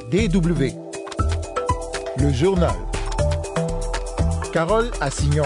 DW. Le journal. Carole Assignon.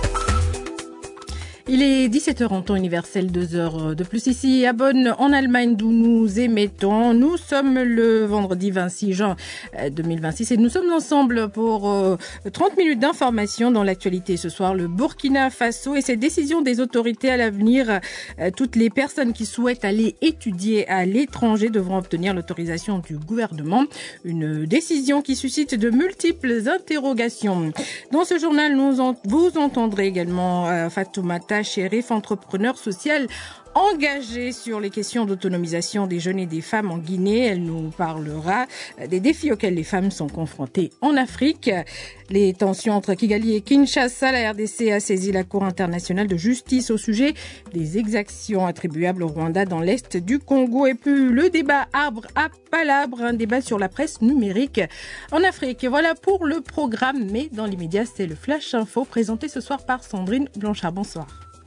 Il est 17h en temps universel, 2 heures de plus ici à Bonn, en Allemagne, d'où nous émettons. Nous sommes le vendredi 26 juin 2026 et nous sommes ensemble pour 30 minutes d'information dans l'actualité. Ce soir, le Burkina Faso et ses décisions des autorités à l'avenir. Toutes les personnes qui souhaitent aller étudier à l'étranger devront obtenir l'autorisation du gouvernement. Une décision qui suscite de multiples interrogations. Dans ce journal, vous entendrez également Fatoumata Chérif, entrepreneur social engagée sur les questions d'autonomisation des jeunes et des femmes en Guinée. Elle nous parlera des défis auxquels les femmes sont confrontées en Afrique. Les tensions entre Kigali et Kinshasa, la RDC a saisi la Cour internationale de justice au sujet des exactions attribuables au Rwanda dans l'est du Congo. Et puis le débat arbre à palabre, un débat sur la presse numérique en Afrique. Voilà pour le programme, mais dans l'immédiat, c'est le Flash Info présenté ce soir par Sandrine Blanchard. Bonsoir.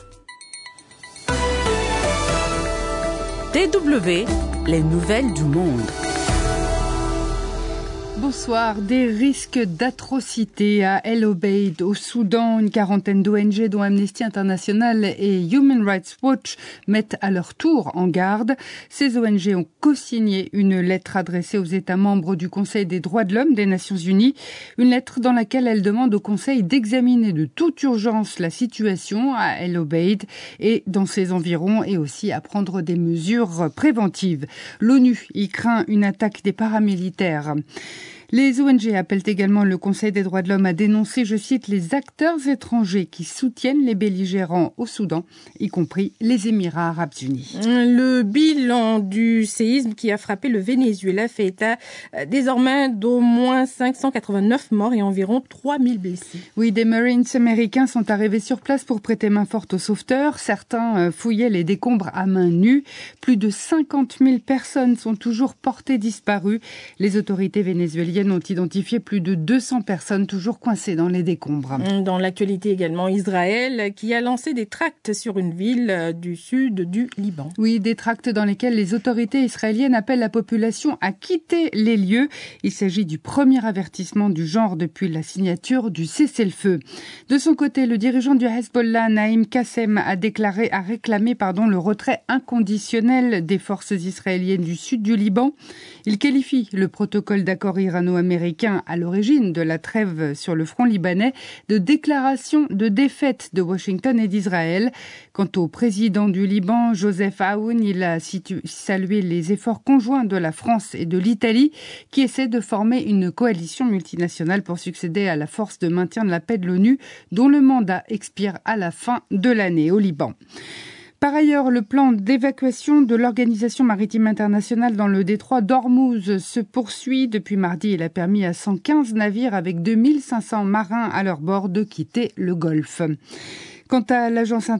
DW, les nouvelles du monde. Bonsoir. Des risques d'atrocité à El Obeid, au Soudan. Une quarantaine d'ONG, dont Amnesty International et Human Rights Watch, mettent à leur tour en garde. Ces ONG ont co-signé une lettre adressée aux États membres du Conseil des droits de l'homme des Nations Unies. Une lettre dans laquelle elles demandent au Conseil d'examiner de toute urgence la situation à El Obeid et dans ses environs, et aussi à prendre des mesures préventives. L'ONU y craint une attaque des paramilitaires. Les ONG appellent également le Conseil des droits de l'homme à dénoncer, je cite, les acteurs étrangers qui soutiennent les belligérants au Soudan, y compris les Émirats arabes unis. Le bilan du séisme qui a frappé le Venezuela fait état désormais d'au moins 589 morts et environ 3000 blessés. Oui, des Marines américains sont arrivés sur place pour prêter main forte aux sauveteurs. Certains fouillaient les décombres à main nue. Plus de 50 000 personnes sont toujours portées disparues. Les autorités vénézuéliennes ont identifié plus de 200 personnes toujours coincées dans les décombres. Dans l'actualité également, Israël qui a lancé des tracts sur une ville du sud du Liban. Oui, des tracts dans lesquels les autorités israéliennes appellent la population à quitter les lieux. Il s'agit du premier avertissement du genre depuis la signature du cessez-le-feu. De son côté, le dirigeant du Hezbollah, Naïm Qassem, a réclamé le retrait inconditionnel des forces israéliennes du sud du Liban. Il qualifie le protocole d'accord irano-américain à l'origine de la trêve sur le front libanais de déclaration de défaite de Washington et d'Israël. Quant au président du Liban, Joseph Aoun, il a salué les efforts conjoints de la France et de l'Italie qui essaient de former une coalition multinationale pour succéder à la force de maintien de la paix de l'ONU dont le mandat expire à la fin de l'année au Liban. Par ailleurs, le plan d'évacuation de l'Organisation maritime internationale dans le détroit d'Ormuz se poursuit. Depuis mardi, il a permis à 115 navires avec 2500 marins à leur bord de quitter le Golfe. Quant à l'Agence